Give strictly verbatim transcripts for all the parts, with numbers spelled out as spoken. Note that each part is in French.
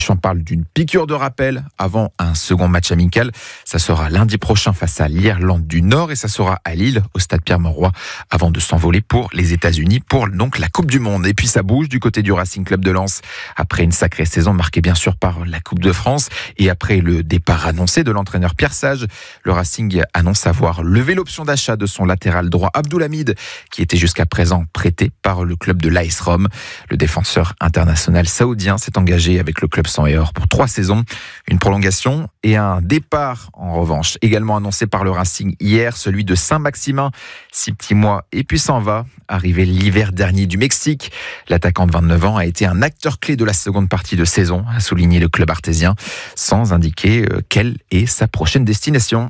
On parle d'une piqûre de rappel avant un second match amical. Ça sera lundi prochain face à l'Irlande du Nord et ça sera à Lille, au stade Pierre-Mauroy, avant de s'envoler pour les États-Unis pour donc la Coupe du Monde. Et puis ça bouge du côté du Racing Club de Lens après une sacrée saison marquée bien sûr par la Coupe de France et après le départ annoncé de l'entraîneur Pierre Sage. Le Racing annonce avoir levé l'option d'achat de son latéral droit Abdoulhamid qui était jusqu'à présent prêté par le club de l'A S Rome. Le défenseur international saoudien s'est engagé avec le club sang et or pour trois saisons, une prolongation et un départ en revanche également annoncé par le Racing hier, celui de Saint-Maximin, six petits mois et puis s'en va. Arrivé l'hiver dernier du Mexique, l'attaquant de vingt-neuf ans a été un acteur clé de la seconde partie de saison, a souligné le club artésien, sans indiquer quelle est sa prochaine destination.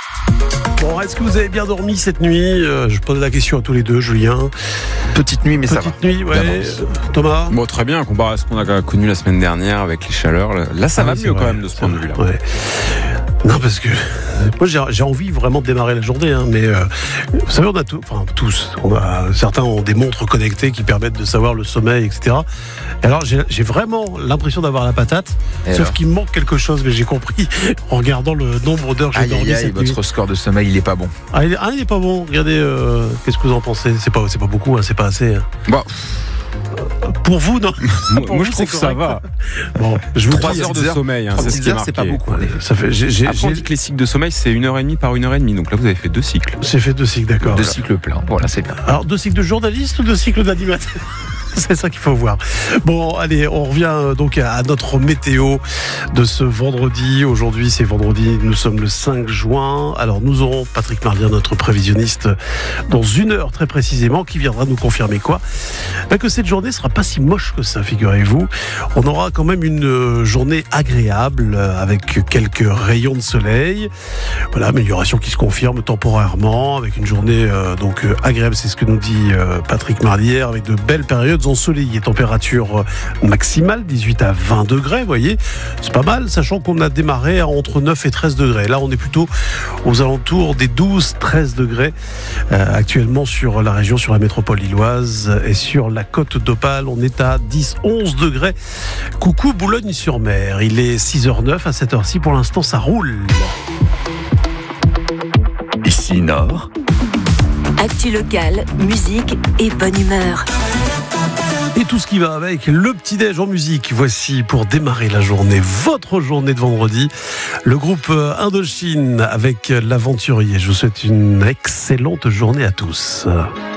Bon, est-ce que vous avez bien dormi cette nuit ? euh, Je pose la question à tous les deux, Julien. Petite nuit, mais Petite ça va. Petite nuit, ouais. Thomas ? Bon, très bien, comparé à ce qu'on a connu la semaine dernière avec les chaleurs. Là, ça ah, va oui, mieux vrai, quand même de ce point de vue-là. Ouais. Non, parce que moi j'ai, j'ai envie vraiment de démarrer la journée, hein, mais euh, vous savez, on a tout, enfin tous, on a, certains ont des montres connectées qui permettent de savoir le sommeil, et cetera. Et alors j'ai, j'ai vraiment l'impression d'avoir la patate, et sauf alors qu'il me manque quelque chose, mais j'ai compris en regardant le nombre d'heures que j'ai aïe, dormi aïe, aïe, cette votre nuit. score de sommeil, il est pas bon. Ah, il, ah, il est pas bon. Regardez, euh, qu'est-ce que vous en pensez ? C'est pas, c'est pas beaucoup, hein, c'est pas assez. Hein. Bon. Pour vous, non ? Moi, Pour moi vous, je trouve que ça va. Bon, je vous Trois dis, heures de heures, sommeil, hein, trois c'est ce qui est heures, c'est marqué. pas beaucoup. ça fait, j'ai, j'ai, Après, on j'ai, dit que les cycles de sommeil, c'est une heure et demie par une heure et demie. Donc là, vous avez fait deux cycles. j'ai fait deux cycles, d'accord. Deux cycles pleins, voilà, c'est bien. Alors, deux cycles de journaliste ou deux cycles d'animateur ? C'est ça qu'il faut voir. Bon, allez, on revient donc à notre météo de ce vendredi. Aujourd'hui, c'est vendredi, nous sommes le cinq juin. Alors, nous aurons Patrick Marlier, notre prévisionniste, dans une heure très précisément, qui viendra nous confirmer quoi ? Ben, que cette journée sera pas si moche que ça, figurez-vous. On aura quand même une journée agréable avec quelques rayons de soleil. Voilà, amélioration qui se confirme temporairement avec une journée euh, donc euh, agréable, c'est ce que nous dit euh, Patrick Marlier, avec de belles périodes ensoleillées, température maximale dix-huit à vingt degrés, vous voyez, c'est pas mal, sachant qu'on a démarré entre neuf et treize degrés. Là, on est plutôt aux alentours des douze à treize degrés euh, actuellement sur la région, sur la métropole lilloise et sur la côte d'Opale, on est à dix à onze degrés. Coucou Boulogne-sur-Mer, il est six heures zéro neuf à cette heure-ci, pour l'instant ça roule. Ici Nord. Actu locale, musique et bonne humeur. Et tout ce qui va avec, le petit-déj en musique. Voici pour démarrer la journée, votre journée de vendredi, le groupe Indochine avec l'Aventurier. Je vous souhaite une excellente journée à tous.